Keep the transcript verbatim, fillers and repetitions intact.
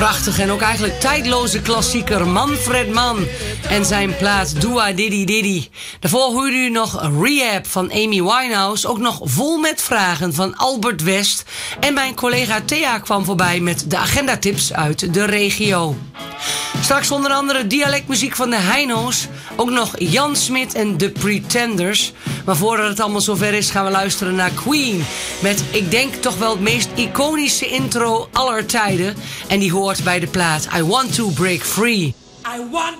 Prachtig en ook eigenlijk tijdloze klassieker Manfred Mann en zijn plaat Doa Diddy Diddy. Daarvoor hoorde u nog Rehab van Amy Winehouse, ook nog Vol met Vragen van Albert West. En mijn collega Thea kwam voorbij met de agendatips uit de regio. Straks onder andere dialectmuziek van de Heino's, ook nog Jan Smit en The Pretenders. Maar voordat het allemaal zover is gaan we luisteren naar Queen met, ik denk toch wel het meest iconische intro aller tijden. En die hoort bij de plaat I Want to Break Free. I want